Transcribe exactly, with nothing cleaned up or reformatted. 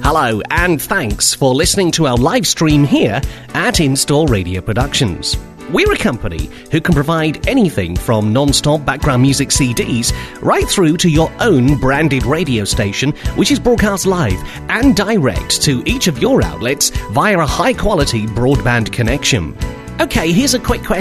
Hello, and thanks for listening to our live stream here at In-Store Radio Productions. We're a company who can provide anything from non-stop background music C Ds right through to your own branded radio station, which is broadcast live and direct to each of your outlets via a high-quality broadband connection. Okay, here's a quick question.